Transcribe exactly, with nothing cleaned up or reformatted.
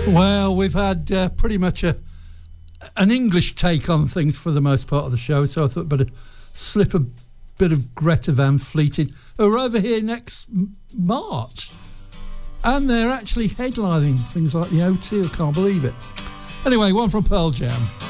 Well, we've had uh, pretty much a an English take on things for the most part of the show, so I thought I'd better slip a bit of Greta Van Fleet in, who are over here next m- March. And they're actually headlining things like the O T. I can't believe it. Anyway, one from Pearl Jam.